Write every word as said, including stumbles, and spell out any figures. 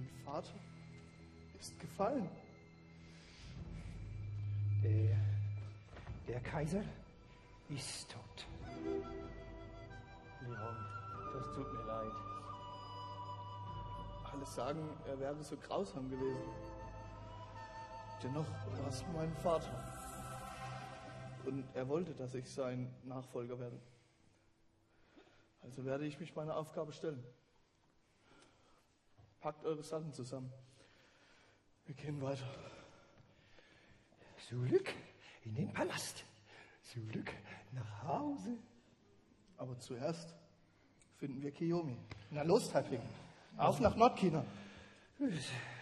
Vater ist gefallen. Der, der Kaiser ist tot. Leon, das tut mir leid. Alle sagen, er wäre so grausam gewesen. Dennoch war es mein Vater. Und er wollte, dass ich sein Nachfolger werde. Also werde ich mich meiner Aufgabe stellen. Packt eure Sachen zusammen. Wir gehen weiter. Zurück in den Palast. Zurück nach Hause. Aber zuerst finden wir Kiyomi. Na los, Taifling. Auf nach Nordchina. Gut.